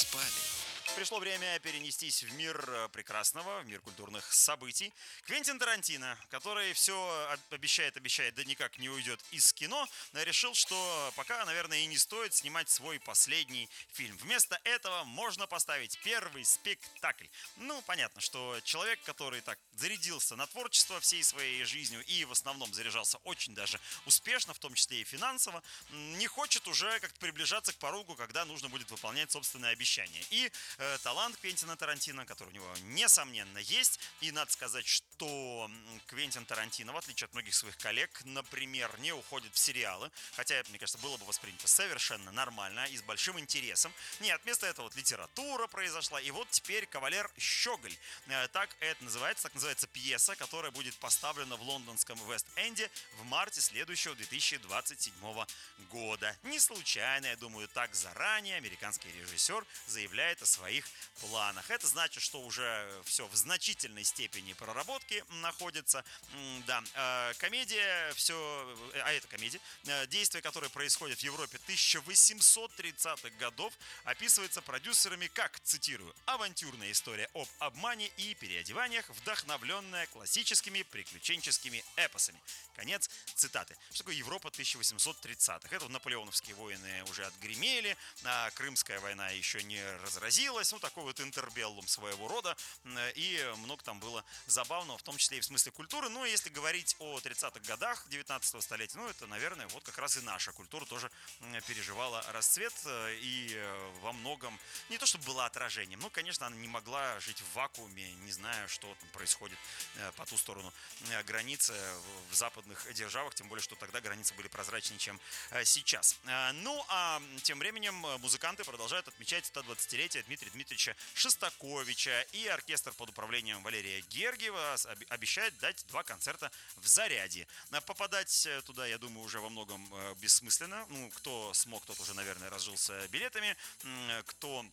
спали. Пришло время перенестись в мир прекрасного, в мир культурных событий. Квентин Тарантино, который все обещает, да никак не уйдет из кино, решил, что пока, наверное, и не стоит снимать свой последний фильм. Вместо этого можно поставить первый спектакль. Ну, понятно, что человек, который так зарядился на творчество всей своей жизнью и в основном заряжался очень даже успешно, в том числе и финансово, не хочет уже как-то приближаться к порогу, когда нужно будет выполнять собственные обещания. И талант Квентина Тарантино, который у него, несомненно, есть. И надо сказать, что Квентин Тарантино, в отличие от многих своих коллег, например, не уходит в сериалы. Хотя, мне кажется, было бы воспринято совершенно нормально и с большим интересом. Нет, вместо этого вот литература произошла. И вот теперь «Кавалер Щеголь». Так называется пьеса, которая будет поставлена в лондонском Вест-Энде в марте следующего 2027 года. Не случайно, я думаю, так заранее американский режиссер заявляет о своих планах. Это значит, что уже все в значительной степени проработки находится. Да, комедия, это комедия. Действие, которое происходит в Европе 1830-х годов, описывается продюсерами как, цитирую, авантюрная история об обмане и переодеваниях, вдохновленная классическими приключенческими эпосами. Конец цитаты. Что такое Европа 1830-х? Это наполеоновские войны уже отгремели, а Крымская война еще не разразилась. Ну, такой вот интербеллум своего рода. И много там было забавного, в том числе и в смысле культуры. Но если говорить о 30-х годах 19-го столетия, ну, это, наверное, вот как раз и наша культура тоже переживала расцвет. И во многом, не то чтобы была отражением, но, конечно, она не могла жить в вакууме, не зная, что там происходит по ту сторону границы в западных державах. Тем более, что тогда границы были прозрачнее, чем сейчас. Ну, а тем временем музыканты продолжают отмечать 120-летие Дмитрия Дмитриевича Шостаковича, и оркестр под управлением Валерия Гергиева обещает дать 2 концерта в Зарядье. Попадать туда, я думаю, уже во многом бессмысленно. Ну, кто смог, тот уже, наверное, разжился билетами. Кто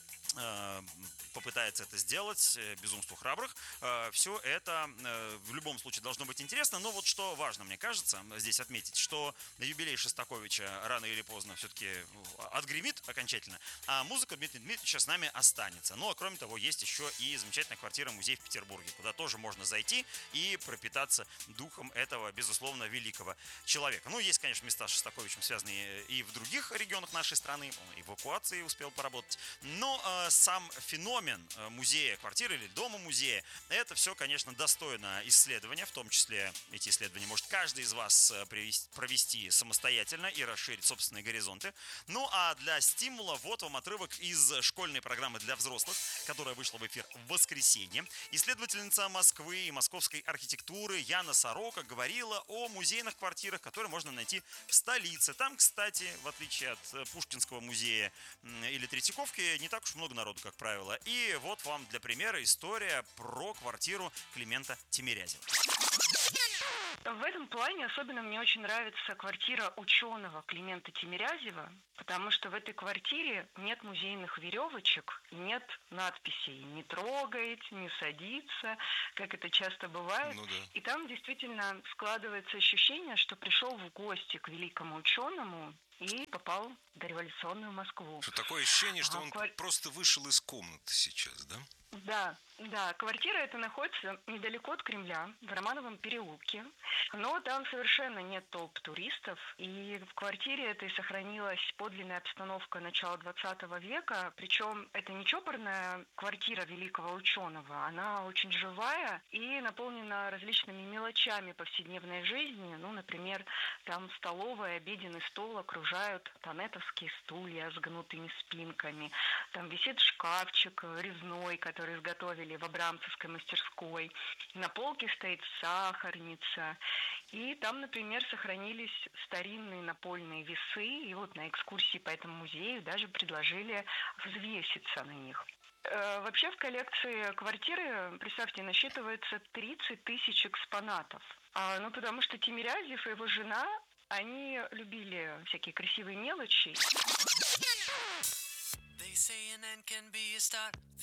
попытается это сделать, безумству храбрых. Все это в любом случае должно быть интересно. Но вот что важно, мне кажется, здесь отметить, что юбилей Шостаковича рано или поздно все-таки отгремит окончательно, а музыка Дмитрия Дмитриевича с нами останется. Ну, а кроме того, есть еще и замечательная квартира-музей в Петербурге, куда тоже можно зайти и пропитаться духом этого, безусловно, великого человека. Ну, есть, конечно, места с Шостаковичем, связанные и в других регионах нашей страны. Он эвакуации успел поработать. Но сам феномен музея, квартиры или дома-музея, это все, конечно, достойно исследования, в том числе эти исследования может каждый из вас провести самостоятельно и расширить собственные горизонты. Ну, а для стимула вот вам отрывок из школьной программы для взрослых, которая вышла в эфир в воскресенье. Исследовательница Москвы и московской архитектуры Яна Сорока говорила о музейных квартирах, которые можно найти в столице. Там, кстати, в отличие от Пушкинского музея или Третьяковки, не так уж много народу, как правило. И вот вам для примера история про квартиру Климента Тимирязева. В этом плане особенно мне очень нравится квартира ученого Климента Тимирязева, потому что в этой квартире нет музейных веревочек, нет надписей «не трогать», «не садиться», как это часто бывает. Ну да. И там действительно складывается ощущение, что пришел в гости к великому ученому и попал в дореволюционную Москву. Что такое ощущение, что он просто вышел из комнаты сейчас, да? Да, квартира эта находится недалеко от Кремля, в Романовом переулке, но там совершенно нет толп туристов, и в квартире этой сохранилась подлинная обстановка начала 20 века, причем это не чопорная квартира великого ученого, она очень живая и наполнена различными мелочами повседневной жизни, ну, например, там столовая, обеденный стол окружают тонетовские стулья с гнутыми спинками, там висит шкафчик резной, который изготовили в Абрамцевской мастерской. На полке стоит сахарница. И там, например, сохранились старинные напольные весы. И вот на экскурсии по этому музею даже предложили взвеситься на них. Вообще в коллекции квартиры, представьте, насчитывается 30 тысяч экспонатов. Ну, потому что Тимирязев и его жена, они любили всякие красивые мелочи.